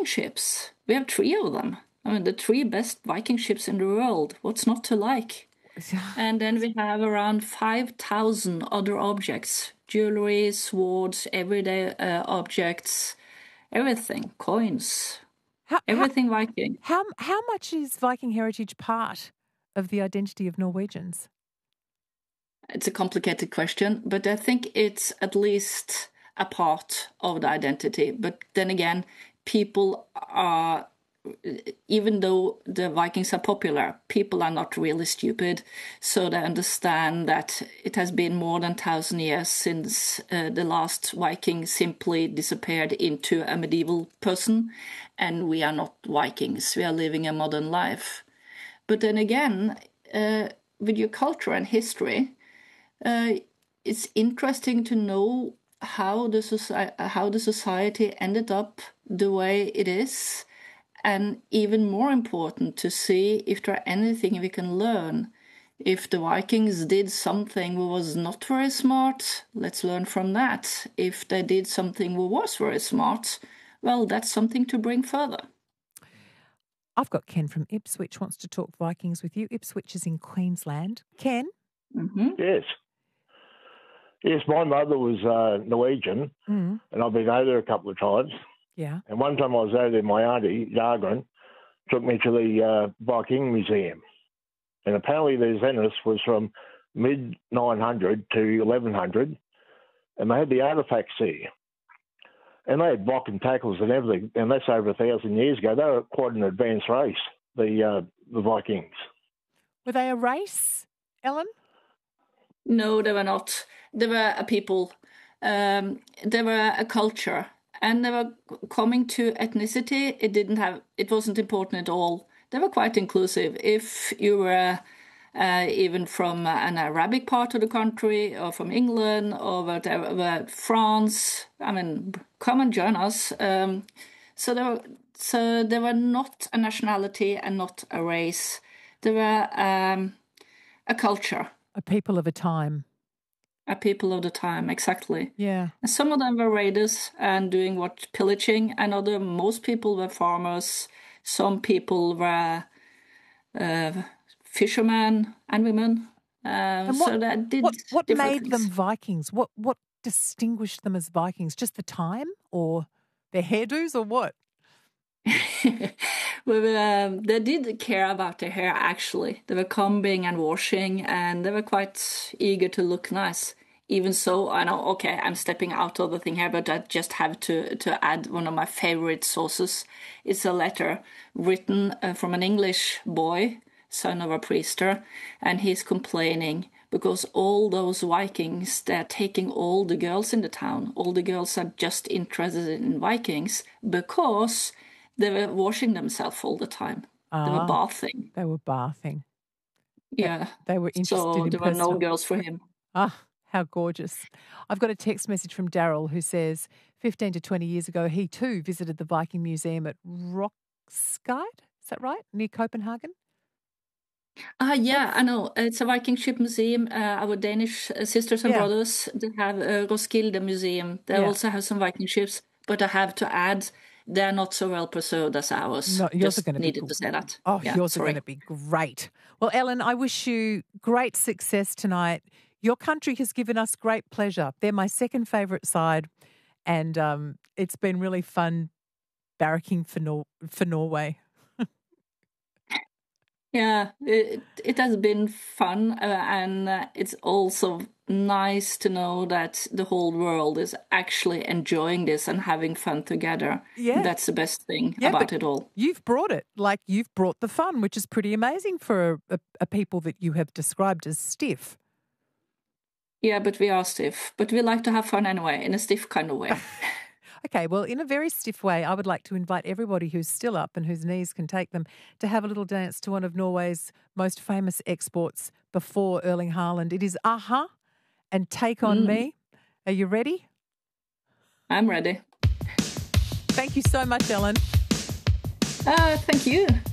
Viking ships. We have 3 of them. I mean, the 3 best Viking ships in the world. What's not to like? And then we have around 5,000 other objects. Jewelry, swords, everyday objects, everything, coins, everything Viking. How much is Viking heritage part of the identity of Norwegians? It's a complicated question, but I think it's at least a part of the identity. But then again, people are, even though the Vikings are popular, people are not really stupid. So they understand that it has been more than 1,000 years since the last Viking simply disappeared into a medieval person. And we are not Vikings. We are living a modern life. But then again, with your culture and history, it's interesting to know how the society ended up the way it is, and even more important to see if there are anything we can learn. If the Vikings did something that was not very smart, let's learn from that. If they did something that was very smart, well, that's something to bring further. I've got Ken from Ipswich wants to talk Vikings with you. Ipswich is in Queensland. Ken? Mm-hmm. Yes, my mother was Norwegian, and I've been over there a couple of times. Yeah. And one time I was over there, my auntie, Jargren, took me to the Viking Museum. And apparently their Venice was from mid-900 to 1100, and they had the artefacts there. And they had block and tackles and everything, and that's over 1,000 years ago. They were quite an advanced race, the Vikings. Were they a race, Ellen? No, they were not. They were a people. They were a culture. And they were coming to ethnicity. It wasn't important at all. They were quite inclusive. If you were even from an Arabic part of the country, or from England, or whatever, France, I mean, come and join us. So they were not a nationality and not a race. They were a culture. A people of a time. A people of the time, exactly. Yeah. And some of them were raiders and doing pillaging, and most people were farmers. Some people were fishermen and women. And what made them Vikings? What distinguished them as Vikings? Just the time, or their hairdos, or what? Well, they did care about their hair, actually. They were combing and washing, and they were quite eager to look nice. Even so, I know, okay, I'm stepping out of the thing here, but I just have to add one of my favorite sources. It's a letter written from an English boy, son of a priester, and he's complaining because all those Vikings, they're taking all the girls in the town. All the girls are just interested in Vikings because they were washing themselves all the time. They were bathing. They were bathing. Yeah. They were interested so in there were no girls for him. How gorgeous. I've got a text message from Daryl who says 15 to 20 years ago, he too visited the Viking Museum at Roskilde. Is that right? Near Copenhagen? Yeah, I know. It's a Viking ship museum. Our Danish sisters and brothers, they have a Roskilde Museum. They also have some Viking ships, but I have to add, they're not so well preserved as ours. No, yours are going to needed to say that. Oh, yours are going to be great. Well, Ellen, I wish you great success tonight. Your country has given us great pleasure. They're my second favourite side, and it's been really fun barracking for Norway. Yeah, it has been fun, and it's also nice to know that the whole world is actually enjoying this and having fun together. Yeah. That's the best thing about it all. You've brought it. You've brought the fun, which is pretty amazing for a people that you have described as stiff. Yeah, but we are stiff. But we like to have fun anyway, in a stiff kind of way. Okay, well, in a very stiff way, I would like to invite everybody who's still up and whose knees can take them to have a little dance to one of Norway's most famous exports before Erling Haaland. It is Aha and Take On Me. Are you ready? I'm ready. Thank you so much, Ellen. Thank you.